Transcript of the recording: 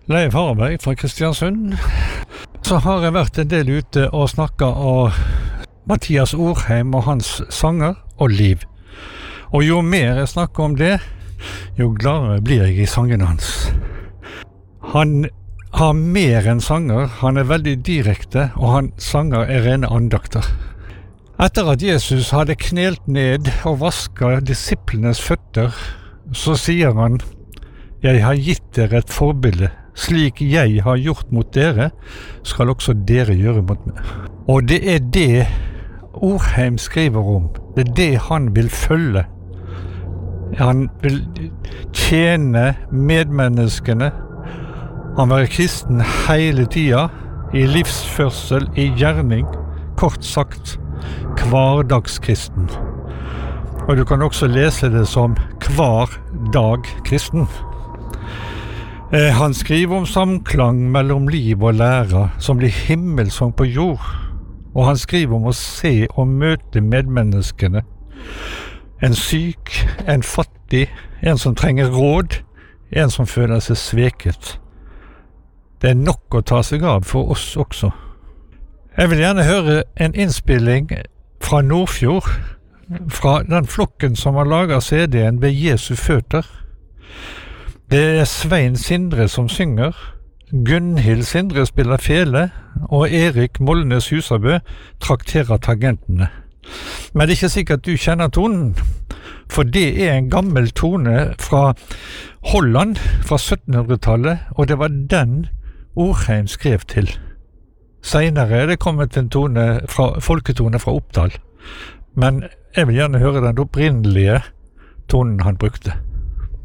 Leif Harberg fra Kristiansund. Så har jeg vært en del ute og snakket av Mathias Orheim og hans sanger og liv. Og jo mer jeg snakker om det, jo gladere blir jeg i sangen hans. Han har mer enn sanger, han er veldig direkte, og han sanger er rene andakter. Etter at Jesus hadde knelt ned og vasket disiplenes føtter, så sier han: «Jeg har gitt dere et forbilde. Slik jeg har gjort mot dere, skal også dere gjøre mot meg.» Og det er det Orheim skriver om. Det er det han vil følge. Han vil tjene medmenneskene. Han vil være kristen hele tida, i livsførsel, i gjerning. Kort sagt, hverdagskristen. Og du kan også lese det som hver dag kristen. Han skriver om samklang mellom liv og lære, som blir himmelsang på jord. Og han skriver om å se og møte medmenneskene. En syk, en fattig, en som trenger råd, en som føler seg sveket. Det er nok å ta seg av for oss også. Jeg vil gjerne høre en innspilling fra Nordfjord, fra den flokken som har laget CD-en ved Jesu føtter. Det er Svein Sindre som synger, Gunnhild Sindre spiller fele, og Erik Molnes Husabø trakterer tangentene. Men det er ikke sikkert du kjenner tonen, for det er en gammel tone fra Holland fra 1700-tallet, og det var den Orheim skrev til. Senere er det kommet en folketone fra Oppdal, men jeg vil gjerne høre den opprinnelige tonen han brukte.